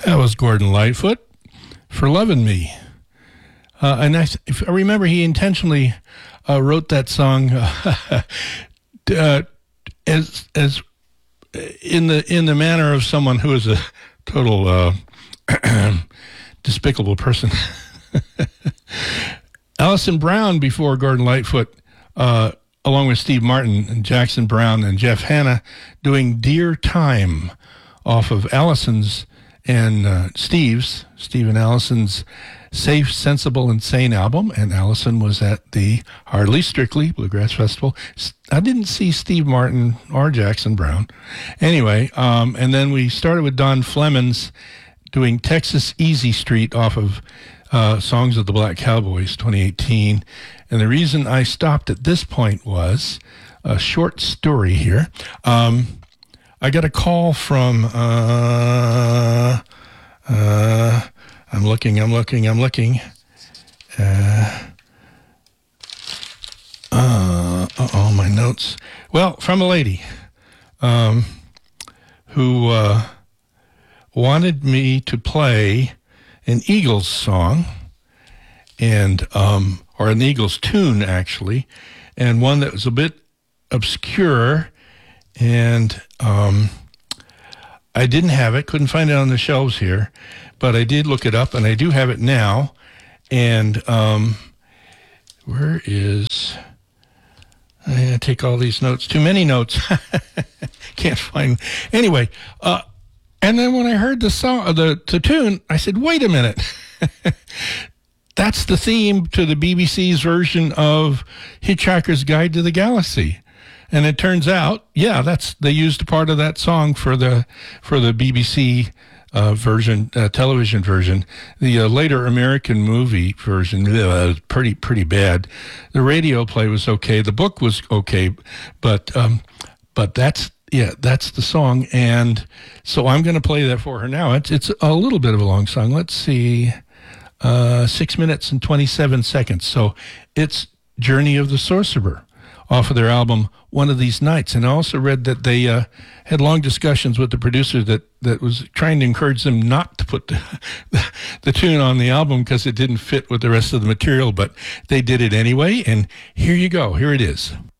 That was Gordon Lightfoot for Lovin' Me. If I remember, he intentionally wrote that song as in the manner of someone who is a total despicable person. Alison Brown before Gordon Lightfoot, along with Steve Martin and Jackson Browne and Jeff Hanna, doing Dear Time off of Alison's and Steve and Alison's Safe, Sensible, and Sane album. And Alison was at the Hardly Strictly Bluegrass Festival. I didn't see Steve Martin or Jackson Browne. Anyway, and then we started with Don Flemons doing Texas Easy Street off of Songs of the Black Cowboys 2018. And the reason I stopped at this point was a short story here. I got a call from, I'm looking. My notes. Well, from a lady who wanted me to play an Eagles song and or an Eagles tune, actually, and one that was a bit obscure, and I didn't have it, couldn't find it on the shelves here, but I did look it up, and I do have it now. And where is... I take all these notes. Too many notes. Can't find... Anyway, and then when I heard the song, the tune, I said, wait a minute. That's the theme to the BBC's version of Hitchhiker's Guide to the Galaxy. And it turns out, yeah, they used a part of that song for the BBC version, television version. The later American movie version was pretty bad. The radio play was okay. The book was okay, but that's the song. And so I'm going to play that for her now. It's a little bit of a long song. Let's see, 6 minutes and 27 seconds. So it's Journey of the Sorcerer off of their album One of These Nights. And I also read that they had long discussions with the producer that was trying to encourage them not to put the tune on the album because it didn't fit with the rest of the material, but they did it anyway. And here you go. Here it is.